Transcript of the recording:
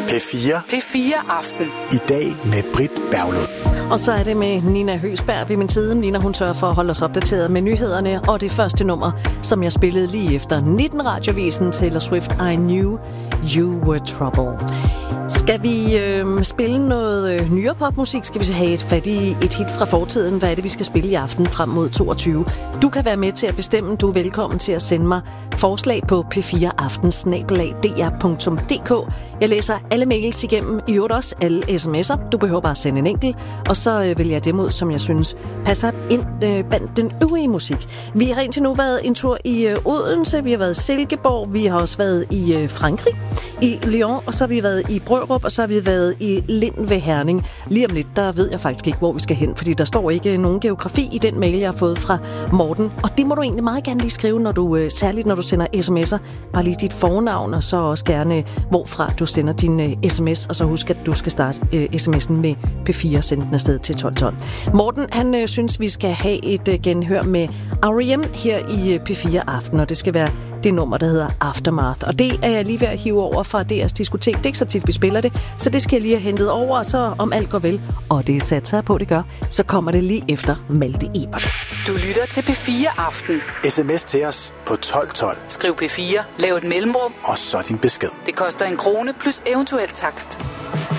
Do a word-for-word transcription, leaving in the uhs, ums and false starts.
P fire. P fire Aften. I dag med Britt Berglund. Og så er det med Nina Høgsberg ved min side. Nina, hun sørger for at holde os opdateret med nyhederne. Og det første nummer, som jeg spillede lige efter nitten radiovisen, Taylor Swift, I Knew You Were Trouble. Skal vi øh, spille noget øh, nyere popmusik? Skal vi have et fat i et hit fra fortiden? Hvad er det, vi skal spille i aften frem mod toogtyve? Du kan være med til at bestemme. Du er velkommen til at sende mig forslag på p fire aften snabel-a d r punktum d k. Jeg læser alle mails igennem, i øvrigt også alle sms'er. Du behøver bare sende en enkelt, og så øh, vælger jeg dem ud, som jeg synes passer ind øh, blandt den øvrige musik. Vi har indtil nu været en tur i øh, Odense, vi har været i Silkeborg, vi har også været i øh, Frankrig, i Lyon, og så har vi været i Brørup, og så har vi været i Lind ved Herning. Lige om lidt, der ved jeg faktisk ikke, hvor vi skal hen, fordi der står ikke nogen geografi i den mail, jeg har fået fra Morten. Og det må du egentlig meget gerne lige skrive, når du, øh, særligt når du sender sms'er. Bare lige dit fornavn, og så også gerne, hvorfra du sender din øh, sms, og så husk, at du skal starte øh, sms'en med P fire, sende den afsted til tolv tolv. Morten, han øh, synes, vi skal have et øh, genhør med R E M her i øh, P fire Aften, og det skal være det nummer, der hedder Aftermath. Og det er jeg lige ved at hive over fra D R's diskotek. Det er ikke så tit, vi spiller det, så det skal jeg lige have hentet over, og så om alt går vel, og det satser på, det gør, så kommer det lige efter Malte Ebert. Du lytter til P fire Aften. Sms til os på tolv tolv. Skriv P fire, lav et mellemrum, og så din besked. det koster en krone plus eventuel takst.